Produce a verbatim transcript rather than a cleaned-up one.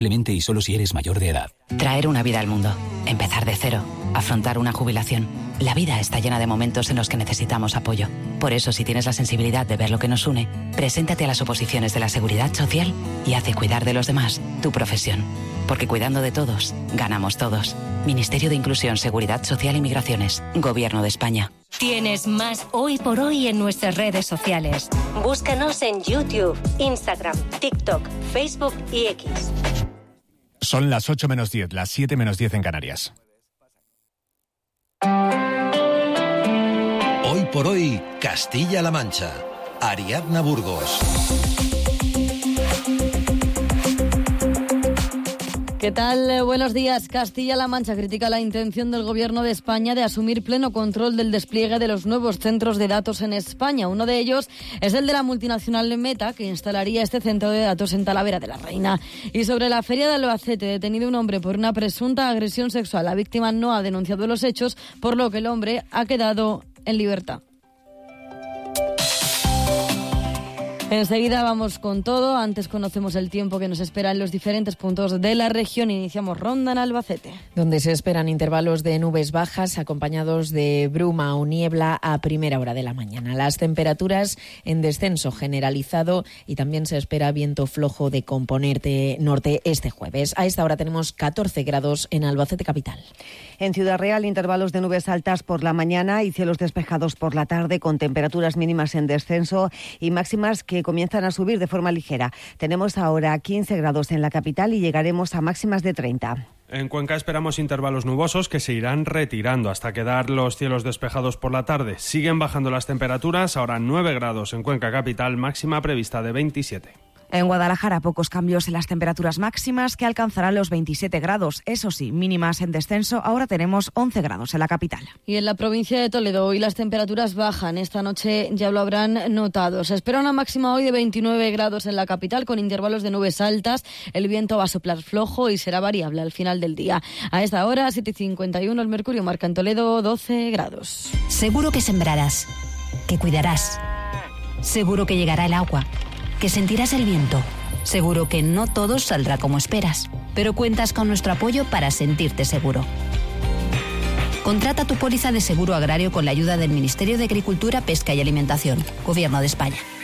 Simplemente y solo si eres mayor de edad. Traer una vida al mundo, empezar de cero, afrontar una jubilación. La vida está llena de momentos en los que necesitamos apoyo. Por eso, si tienes la sensibilidad de ver lo que nos une, preséntate a las oposiciones de la Seguridad Social y haz de cuidar de los demás tu profesión. Porque cuidando de todos, ganamos todos. Ministerio de Inclusión, Seguridad Social y Migraciones. Gobierno de España. Tienes más Hoy por Hoy en nuestras redes sociales. Búscanos en YouTube, Instagram, TikTok, Facebook y X. Son las ocho menos diez, las siete menos diez en Canarias. Hoy por Hoy, Castilla-La Mancha. Ariadna Burgos. ¿Qué tal? Buenos días. Castilla-La Mancha critica la intención del Gobierno de España de asumir pleno control del despliegue de los nuevos centros de datos en España. Uno de ellos es el de la multinacional Meta, que instalaría este centro de datos en Talavera de la Reina. Y sobre la feria de Albacete, detenido un hombre por una presunta agresión sexual. La víctima no ha denunciado los hechos, por lo que el hombre ha quedado en libertad. Enseguida vamos con todo. Antes conocemos el tiempo que nos espera en los diferentes puntos de la región. Iniciamos ronda en Albacete, donde se esperan intervalos de nubes bajas acompañados de bruma o niebla a primera hora de la mañana. Las temperaturas en descenso generalizado y también se espera viento flojo de componente norte este jueves. A esta hora tenemos catorce grados en Albacete capital. En Ciudad Real, intervalos de nubes altas por la mañana y cielos despejados por la tarde, con temperaturas mínimas en descenso y máximas que comienzan a subir de forma ligera. Tenemos ahora quince grados en la capital y llegaremos a máximas de treinta. En Cuenca esperamos intervalos nubosos que se irán retirando hasta quedar los cielos despejados por la tarde. Siguen bajando las temperaturas, ahora nueve grados en Cuenca capital, máxima prevista de veintisiete. En Guadalajara, pocos cambios en las temperaturas máximas, que alcanzarán los veintisiete grados. Eso sí, mínimas en descenso, ahora tenemos once grados en la capital. Y en la provincia de Toledo hoy las temperaturas bajan. Esta noche ya lo habrán notado. Se espera una máxima hoy de veintinueve grados en la capital, con intervalos de nubes altas. El viento va a soplar flojo y será variable al final del día. A esta hora, siete y cincuenta y uno, el mercurio marca en Toledo doce grados. Seguro que sembrarás, que cuidarás. Seguro que llegará el agua, que sentirás el viento. Seguro que no todo saldrá como esperas, pero cuentas con nuestro apoyo para sentirte seguro. Contrata tu póliza de seguro agrario con la ayuda del Ministerio de Agricultura, Pesca y Alimentación, Gobierno de España.